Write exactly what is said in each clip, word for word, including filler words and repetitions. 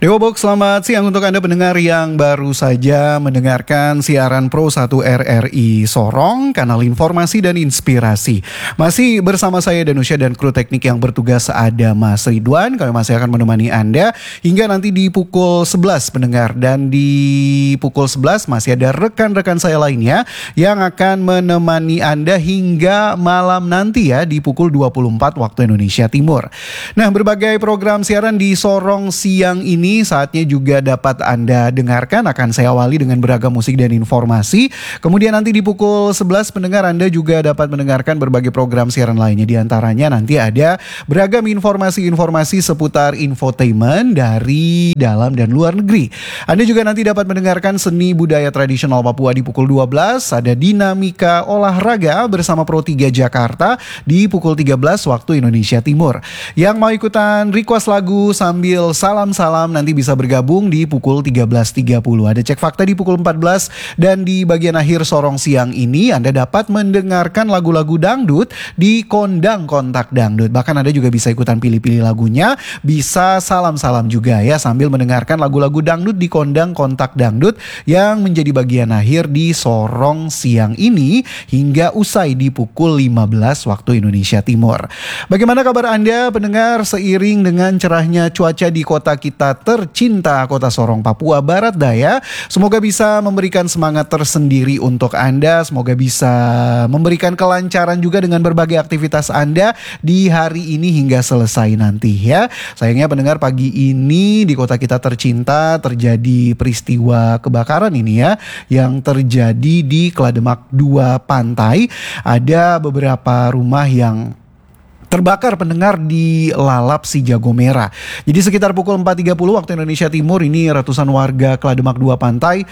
Dewa Box, selamat siang untuk Anda pendengar yang baru saja mendengarkan siaran Pro satu R R I Sorong, kanal informasi dan inspirasi. Masih bersama saya Danusya dan kru teknik yang bertugas ada Mas Ridwan. Kami masih akan menemani Anda hingga nanti di pukul sebelas pendengar. Dan di pukul sebelas masih ada rekan-rekan saya lainnya yang akan menemani Anda hingga malam nanti ya di pukul dua puluh empat waktu Indonesia Timur. Nah, berbagai program siaran di Sorong siang ini saatnya juga dapat Anda dengarkan. Akan saya awali dengan beragam musik dan informasi. Kemudian nanti di pukul sebelas pendengar Anda juga dapat mendengarkan berbagai program siaran lainnya. Di antaranya nanti ada beragam informasi-informasi seputar infotainment dari dalam dan luar negeri. Anda juga nanti dapat mendengarkan seni budaya tradisional Papua di pukul dua belas. Ada dinamika olahraga bersama Pro tiga Jakarta di pukul tiga belas waktu Indonesia Timur. Yang mau ikutan request lagu sambil salam-salam nanti bisa bergabung di pukul tiga belas tiga puluh. Ada cek fakta di pukul empat belas dan di bagian akhir Sorong siang ini Anda dapat mendengarkan lagu-lagu dangdut di Kondang Kontak Dangdut. Bahkan Anda juga bisa ikutan pilih-pilih lagunya, bisa salam-salam juga ya sambil mendengarkan lagu-lagu dangdut di Kondang Kontak Dangdut yang menjadi bagian akhir di Sorong siang ini hingga usai di pukul lima belas waktu Indonesia Timur. Bagaimana kabar Anda pendengar? Seiring dengan cerahnya cuaca di kota kita tercinta, Kota Sorong, Papua Barat Daya, semoga bisa memberikan semangat tersendiri untuk Anda. Semoga bisa memberikan kelancaran juga dengan berbagai aktivitas Anda di hari ini hingga selesai nanti ya. Sayangnya pendengar, pagi ini di kota kita tercinta terjadi peristiwa kebakaran ini ya, yang terjadi di Klademak dua Pantai. Ada beberapa rumah yang terbakar pendengar di Lalap Si Jago Merah. Jadi sekitar pukul empat tiga puluh waktu Indonesia Timur ini ratusan warga Klademak dua Pantai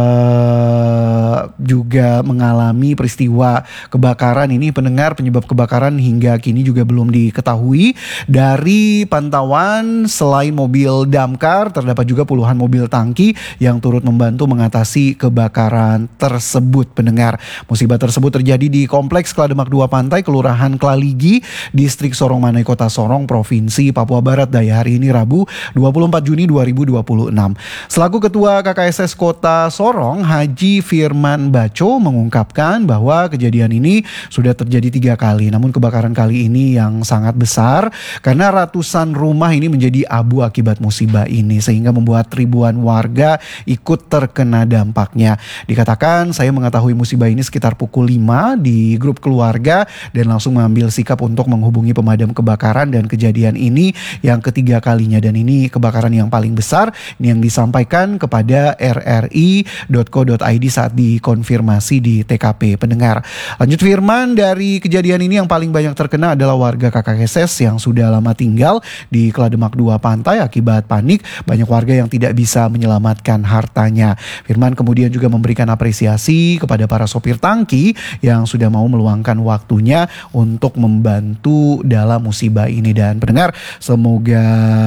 uh, juga mengalami peristiwa kebakaran ini. Pendengar, penyebab kebakaran hingga kini juga belum diketahui. Dari pantauan selain mobil damkar terdapat juga puluhan mobil tangki yang turut membantu mengatasi kebakaran tersebut pendengar. Musibah tersebut terjadi di Kompleks Klademak dua Pantai, Kelurahan Klaligi, Distrik Sorong Manai, Kota Sorong, Provinsi Papua Barat Daya hari ini Rabu dua puluh empat Juni dua ribu dua puluh enam. Selaku Ketua K K S S Kota Sorong, Haji Firman Baco mengungkapkan bahwa kejadian ini sudah terjadi tiga kali. Namun kebakaran kali ini yang sangat besar karena ratusan rumah ini menjadi abu akibat musibah ini sehingga membuat ribuan warga ikut terkena dampaknya. Dikatakan saya mengetahui musibah ini sekitar pukul lima di grup keluarga dan langsung mengambil sikap untuk menghubungi hubungi pemadam kebakaran, dan kejadian ini yang ketiga kalinya dan ini kebakaran yang paling besar. Ini yang disampaikan kepada r r i dot co dot i d saat dikonfirmasi di T K P pendengar. Lanjut Firman, dari kejadian ini yang paling banyak terkena adalah warga K K S S yang sudah lama tinggal di Klademak dua Pantai. Akibat panik banyak warga yang tidak bisa menyelamatkan hartanya. Firman kemudian juga memberikan apresiasi kepada para sopir tangki yang sudah mau meluangkan waktunya untuk membantu dalam musibah ini. Dan pendengar, semoga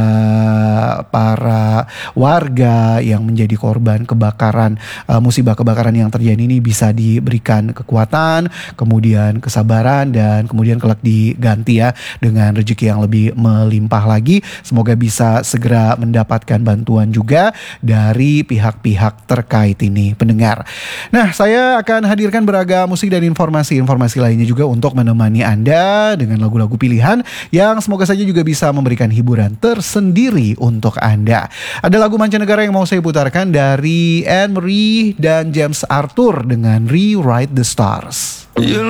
para warga yang menjadi korban kebakaran, uh, musibah kebakaran yang terjadi ini bisa diberikan kekuatan, kemudian kesabaran, dan kemudian kelak diganti ya dengan rezeki yang lebih melimpah lagi. Semoga bisa segera mendapatkan bantuan juga dari pihak-pihak terkait ini pendengar. Nah, saya akan hadirkan beragam musik dan informasi-informasi lainnya juga untuk menemani Anda dengan lagu-lagu pilihan yang semoga saja juga bisa memberikan hiburan tersendiri untuk Anda. Ada lagu mancanegara yang mau saya putarkan dari Anne Marie dan James Arthur dengan Rewrite the Stars. You